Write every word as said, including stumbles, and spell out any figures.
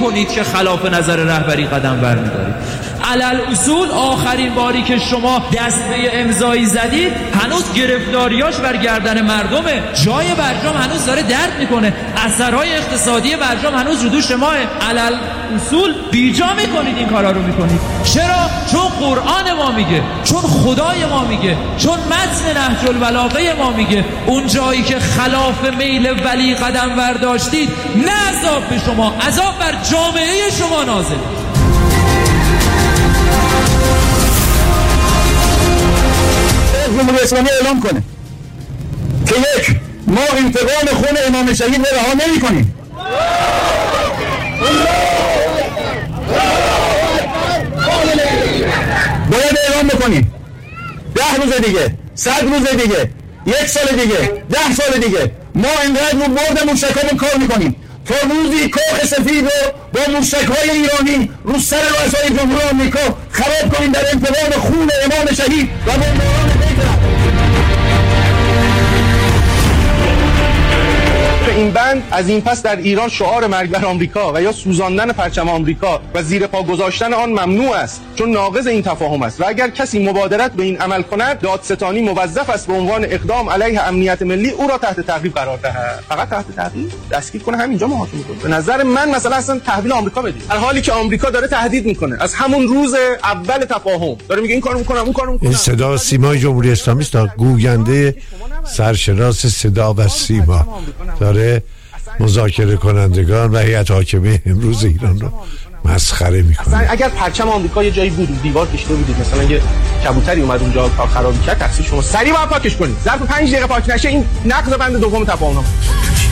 کنید که خلاف نظر رهبری قدم برمی‌دارید. علل اصول آخرین باری که شما دست به امضایی زدید هنوز گرفتاریاش بر گردن مردمه، جای برجام هنوز داره درد میکنه، اثرهای اقتصادی برجام هنوز رو دوش ماه. علل اصول بیجا میکنید این کارا رو میکنید. چرا؟ چون قرآن ما میگه، چون خدای ما میگه، چون متن نهج البلاغه ما میگه اون جایی که خلاف میل ولی قدم برداشتید نه عذاب به شما، عذاب بر جامعه شما نازل. جمهوری اسلامی اعلام کنه که یک، ما انتقام خون امام شهید رو رها نمی‌کنیم. باید اعلام بکنیم ده روز دیگه، صد روز دیگه، یک سال دیگه، ده سال دیگه ما اینقدر رو برد موشکامون کار میکنیم تا روزی کاخ سفید رو با موشک‌های ایرانی رو سر رؤسای جمهوری آمریکا خراب کنیم در انتقام خون امام شهید و بمباران بیت. این بند از این پس در ایران شعار مرگ بر آمریکا و یا سوزاندن پرچم آمریکا و زیر پا گذاشتن آن ممنوع است، چون ناقض این تفاهم است و اگر کسی مبادرت به این عمل کند دادستانی موظف است به عنوان اقدام علیه امنیت ملی او را تحت تعقیب قرار دهد. فقط تحت تعقیب دستگیر کنه، همینجا محاکمه کنه. به نظر من مثلا اصلا تحویل آمریکا بدید، در حالی که آمریکا داره تهدید میکنه از همون روز اول تفاهم، داره میگه این کارو میکنم اون کارو میکنم. این صدا سیمای جمهوری اسلامی است، گوینده سرشناس صدا و سیما داره مذاکره کنندگان و هیئت حاکمه امروز ایران رو مسخره میکنه. اصلا اگر پرچم آمریکا یه جایی بود دیوار کشیده بودید، مثلا یه کبوتری اومد اونجا کار خراب کرد، تقصیر شما، سریع باید پاکش کنید. ظرف پنج دقیقه پاک نشه این نقض بند دوم تفاهم.